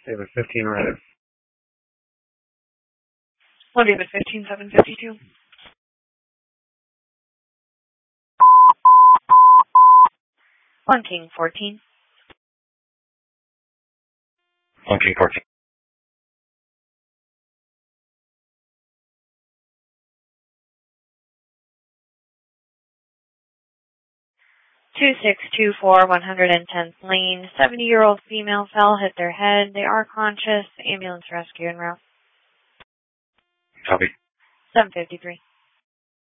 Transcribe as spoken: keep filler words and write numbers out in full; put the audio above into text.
David fifteen Reddit. One David fifteen seven fifty-two. One King fourteen. One King fourteen. Two six two four one hundred tenth lane. Seventy-year-old female fell, hit their head. They are conscious. Ambulance rescue en route. Copy. Seven fifty-three.